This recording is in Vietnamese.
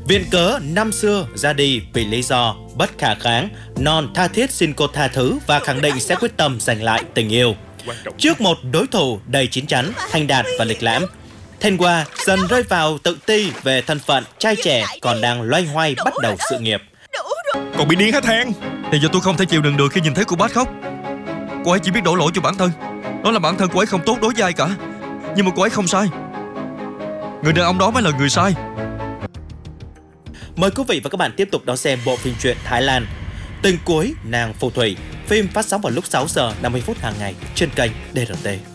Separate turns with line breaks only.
Viện cớ năm xưa ra đi vì lý do bất khả kháng, Non tha thiết xin cô tha thứ và khẳng định sẽ quyết tâm giành lại tình yêu. Trước một đối thủ đầy chín chắn, thành đạt và lịch lãm, Thanh Hoa dần rơi vào tự ti về thân phận trai trẻ còn đang loay hoay bắt đầu sự nghiệp.
Còn bị điên hả Thang?
Thì giờ tôi không thể chịu đựng được khi nhìn thấy cô Bách khóc. Cô ấy chỉ biết đổ lỗi cho bản thân. Đó là bản thân cô ấy không tốt đối với ai cả. Nhưng mà cô ấy không sai. Người đàn ông đó mới là người sai.
Mời quý vị và các bạn tiếp tục đón xem bộ phim truyện Thái Lan Tình cuối nàng phù thủy. Phim phát sóng vào lúc 6 giờ 50 phút hàng ngày trên kênh DRT.